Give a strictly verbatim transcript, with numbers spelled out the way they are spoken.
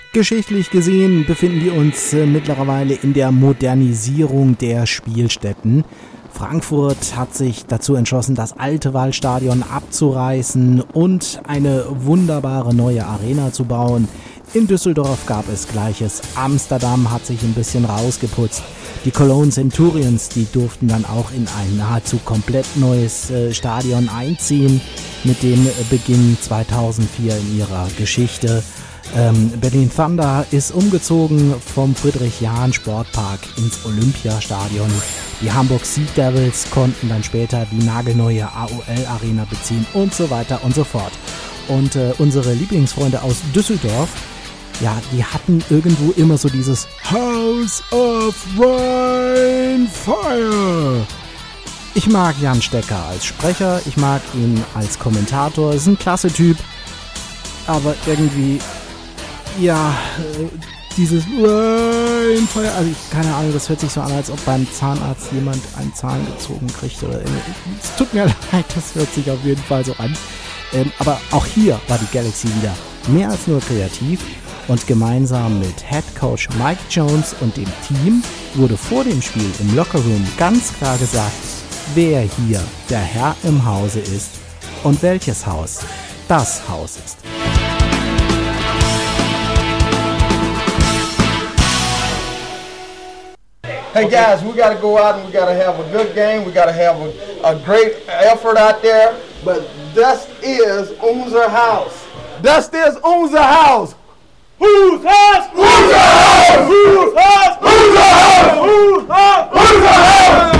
Geschichtlich gesehen befinden wir uns äh, mittlerweile in der Modernisierung der Spielstätten. Frankfurt hat sich dazu entschlossen, das alte Waldstadion abzureißen und eine wunderbare neue Arena zu bauen. In Düsseldorf gab es Gleiches. Amsterdam hat sich ein bisschen rausgeputzt. Die Cologne Centurions, die durften dann auch in ein nahezu komplett neues äh, Stadion einziehen mit dem Beginn zweitausendvier in ihrer Geschichte. Ähm, Berlin Thunder ist umgezogen vom Friedrich-Jahn-Sportpark ins Olympiastadion. Die Hamburg Sea Devils konnten dann später die nagelneue A O L-Arena beziehen und so weiter und so fort. Und äh, unsere Lieblingsfreunde aus Düsseldorf, ja, die hatten irgendwo immer so dieses House of Rain Fire. Ich mag Jan Stecker als Sprecher, ich mag ihn als Kommentator, ist ein klasse Typ, aber irgendwie, ja, dieses Rain Fire, also ich, keine Ahnung, das hört sich so an, als ob beim Zahnarzt jemand einen Zahn gezogen kriegt oder irgendwie. Es tut mir leid, das hört sich auf jeden Fall so an. Ähm, aber auch hier war die Galaxy wieder mehr als nur kreativ. Und gemeinsam mit Head Coach Mike Jones und dem Team wurde vor dem Spiel im Lockerroom ganz klar gesagt, wer hier der Herr im Hause ist und welches Haus das Haus ist. Hey guys, we got to go out and we got to have a good game. We got to have a, a great effort out there. But this is unser Haus. Das ist unser Haus. Whose house? Whose house? Whose house? Whose house? Whose house? Whose house?